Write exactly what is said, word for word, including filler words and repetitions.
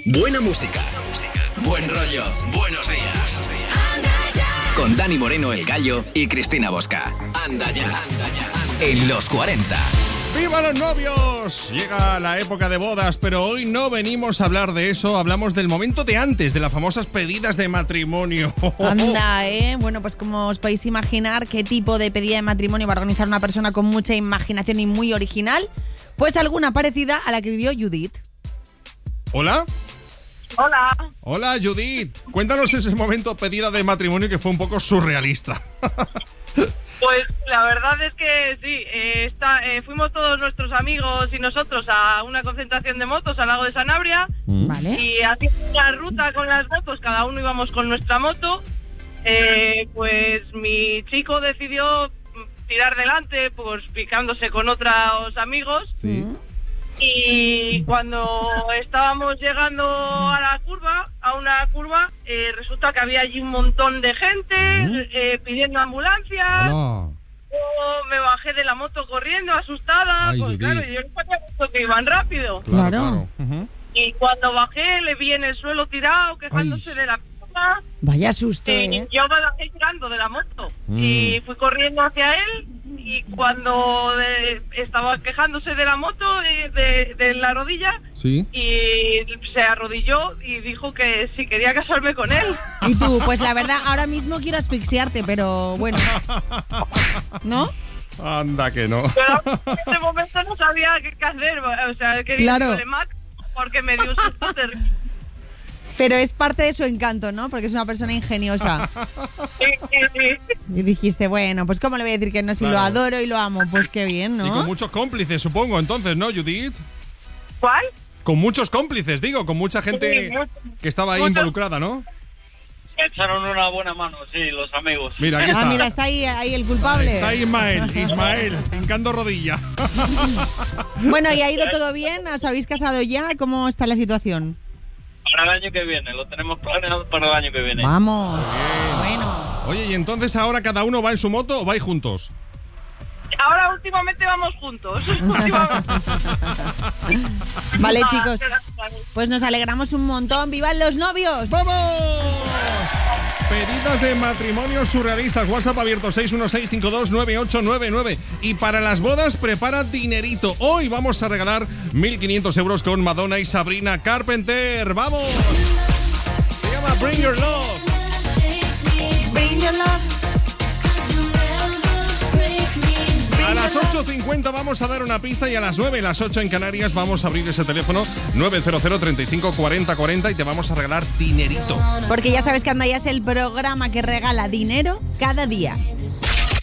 Buena música, buen rollo, buenos días. Con Dani Moreno, el Gallo, y Cristina Bosca. Anda ya, en los cuarenta. ¡Viva los novios! Llega la época de bodas, pero hoy no venimos a hablar de eso. Hablamos del momento de antes, de las famosas pedidas de matrimonio. Anda, ¿eh? Bueno, pues como os podéis imaginar, ¿qué tipo de pedida de matrimonio va a organizar una persona con mucha imaginación y muy original? Pues alguna parecida a la que vivió Judith. ¿Hola? Hola. Hola, Judith. Cuéntanos ese momento pedida de matrimonio que fue un poco surrealista. Pues la verdad es que sí, eh, está, eh, fuimos todos nuestros amigos y nosotros a una concentración de motos al lago de Sanabria. Vale. Y haciendo una ruta con las motos, cada uno íbamos con nuestra moto. Eh, pues mi chico decidió tirar delante, pues picándose con otros amigos. Sí. Y cuando estábamos llegando a la curva, a una curva, eh, resulta que había allí un montón de gente ¿Mm? eh, pidiendo ambulancia. Hola. Yo me bajé de la moto corriendo, asustada. Ay, pues Judith. claro, yo no había visto que iban rápido. Claro. Claro. claro. Uh-huh. Y cuando bajé, le vi en el suelo tirado, quejándose Ay. de la pierna. Vaya susto, Y ¿eh? yo me bajé tirando de la moto. Mm. Y fui corriendo hacia él. Y cuando de, estaba quejándose de la moto, de, de, de la rodilla, Sí. y se arrodilló y dijo que si quería casarme con él. Y tú, pues la verdad, ahora mismo quiero asfixiarte, pero bueno. ¿No? Anda que no. Pero en ese momento no sabía qué hacer. O sea, quería Claro. decirle Mac porque me dio un susto terrible. Pero es parte de su encanto, ¿no? Porque es una persona ingeniosa. Sí, sí, sí. Y dijiste, bueno, pues ¿cómo le voy a decir que no? Si Claro. lo adoro y lo amo, pues qué bien, ¿no? Y con muchos cómplices, supongo, entonces, ¿no, Judith? ¿Cuál? Con muchos cómplices, digo, con mucha gente Sí, muchos. que estaba ahí Muchos. involucrada, ¿no? Me echaron una buena mano, sí, los amigos. Mira, aquí Ah, está. mira, está ahí, ahí el culpable. Está Ismael, Ismael, hincando rodilla. Bueno, ¿y ha ido todo bien? ¿Os habéis casado ya? ¿Cómo está la situación? Para el año que viene, lo tenemos planeado para el año que viene. Vamos. Bien. Bueno. Oye, ¿y entonces ahora cada uno va en su moto o vais juntos? Ahora últimamente vamos juntos. Últimamente. Vale, Ah, chicos. pero- Pues nos alegramos un montón. ¡Vivan los novios! ¡Vamos! Pedidas de matrimonio surrealistas. WhatsApp abierto seis uno seis cinco dos nueve ocho nueve nueve. Y para las bodas, prepara dinerito. Hoy vamos a regalar mil quinientos euros con Madonna y Sabrina Carpenter. ¡Vamos! Se llama Bring Your Love. Bring your love. A las ocho cincuenta vamos a dar una pista y a las nueve, las ocho en Canarias, vamos a abrir ese teléfono nueve cero cero, treinta y cinco, cuarenta, cuarenta y te vamos a regalar dinerito. Porque ya sabes que Anda Ya es el programa que regala dinero cada día.